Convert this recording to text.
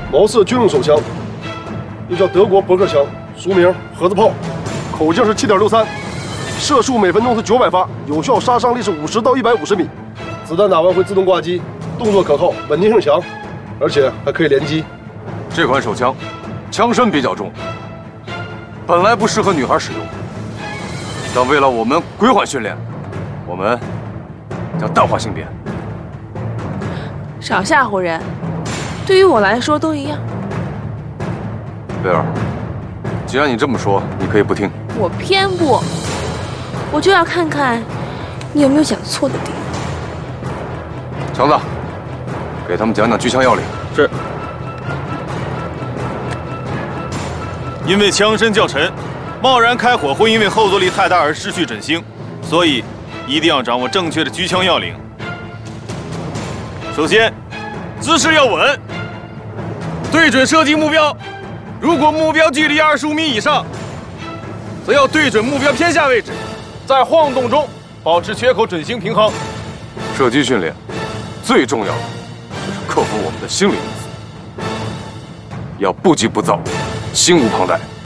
毛瑟军用手枪，又叫德国伯克枪，俗名盒子炮，口径是7.63，射速每分钟是900发，有效杀伤力是50到150米，子弹打完会自动挂机，动作可靠，稳定性强，而且还可以连击。 这款手枪，枪身比较重，本来不适合女孩使用，但为了我们归还训练，我们将淡化性别。 少吓唬人，对于我来说都一样。 贝尔，既然你这么说，你可以不听。 我偏不，我就要看看你有没有讲错的地方。 强子，给他们讲讲狙枪要领。 是。 因为枪身较沉，贸然开火会因为后坐力太大而失去准星，所以一定要掌握正确的狙枪要领。首先，姿势要稳，对准射击目标。如果目标距离25米以上，则要对准目标偏下位置，在晃动中保持缺口准星平衡。 射击训练最重要的就是克服我们的心理因素，要不急不躁，心无旁贷。